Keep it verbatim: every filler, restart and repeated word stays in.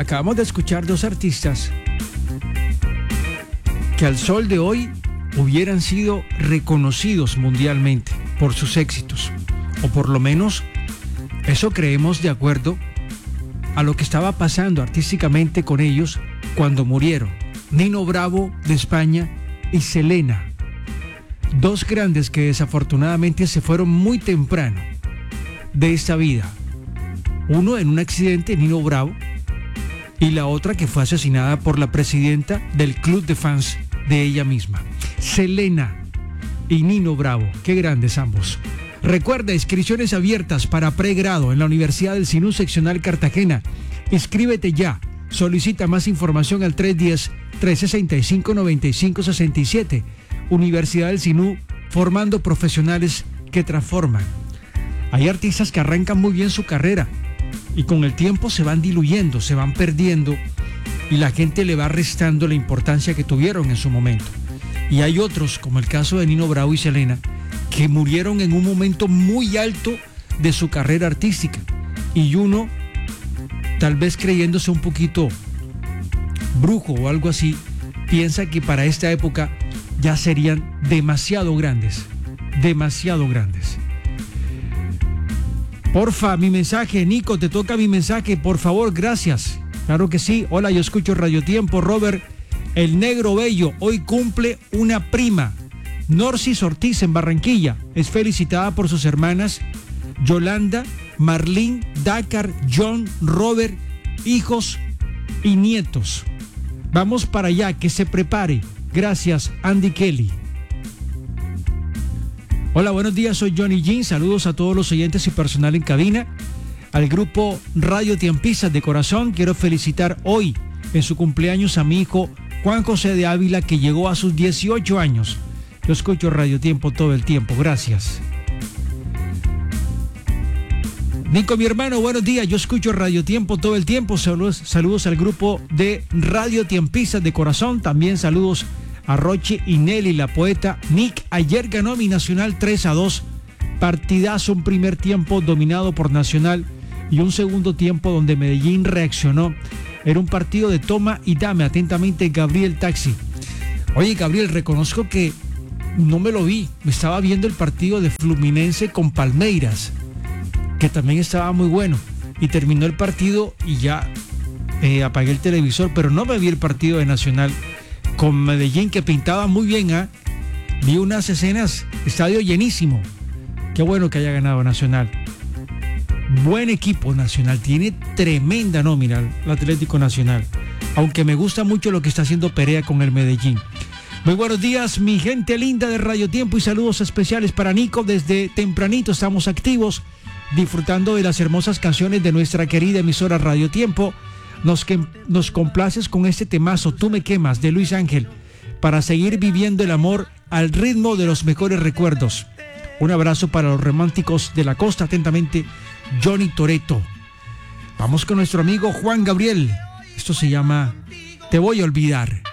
acabamos de escuchar dos artistas que al sol de hoy hubieran sido reconocidos mundialmente por sus éxitos, o por lo menos eso creemos de acuerdo a lo que estaba pasando artísticamente con ellos cuando murieron. Nino Bravo de España y Selena, dos grandes que desafortunadamente se fueron muy temprano de esta vida. Uno en un accidente, Nino Bravo, y la otra que fue asesinada por la presidenta del club de fans de ella misma. Selena y Nino Bravo, qué grandes ambos. Recuerda, inscripciones abiertas para pregrado en la Universidad del Sinú Seccional Cartagena. Inscríbete ya. Solicita más información al tres uno cero, tres seis cinco, nueve cinco seis siete. Universidad del Sinú, formando profesionales que transforman. Hay artistas que arrancan muy bien su carrera y con el tiempo se van diluyendo, se van perdiendo y la gente le va restando la importancia que tuvieron en su momento. Y hay otros, como el caso de Nino Bravo y Selena, que murieron en un momento muy alto de su carrera artística. Y uno, tal vez creyéndose un poquito brujo o algo así, piensa que para esta época ya serían demasiado grandes, demasiado grandes. Porfa, mi mensaje, Nico, te toca mi mensaje, por favor, gracias. Claro que sí. Hola, yo escucho Radio Tiempo. Robert, el negro bello, hoy cumple una prima. Norcis Ortiz en Barranquilla es felicitada por sus hermanas Yolanda, Marlene, Dakar, John, Robert, hijos y nietos. Vamos para allá, que se prepare. Gracias, Andy Kelly. Hola, buenos días, soy Johnny Jean. Saludos a todos los oyentes y personal en cabina. Al grupo Radio Tiempistas de corazón, quiero felicitar hoy en su cumpleaños a mi hijo Juan José de Ávila, que llegó a sus dieciocho años. Yo escucho Radio Tiempo todo el tiempo, gracias. Nico, mi hermano, buenos días, yo escucho Radio Tiempo todo el tiempo. Saludos, saludos al grupo de Radio Tiempistas de corazón. También saludos a Roche y Nelly, la poeta. Nick, ayer ganó mi Nacional tres a dos. Partidazo, un primer tiempo dominado por Nacional y un segundo tiempo donde Medellín reaccionó. Era un partido de toma y dame. Atentamente, Gabriel Taxi. Oye, Gabriel, reconozco que no me lo vi. Me estaba viendo el partido de Fluminense con Palmeiras, que también estaba muy bueno. Y terminó el partido y ya eh, apagué el televisor, pero no me vi el partido de Nacional con Medellín, que pintaba muy bien. ¿eh? Vi unas escenas, estadio llenísimo. Qué bueno que haya ganado Nacional. Buen equipo Nacional, tiene tremenda nómina el Atlético Nacional. Aunque me gusta mucho lo que está haciendo Perea con el Medellín. Muy buenos días, mi gente linda de Radio Tiempo, y saludos especiales para Nico. Desde tempranito estamos activos, disfrutando de las hermosas canciones de nuestra querida emisora Radio Tiempo. Nos, que, nos complaces con este temazo, Tú me quemas, de Luis Ángel, para seguir viviendo el amor al ritmo de los mejores recuerdos. Un abrazo para los románticos de la costa. Atentamente, Johnny Toretto. Vamos con nuestro amigo Juan Gabriel. Esto se llama Te voy a olvidar.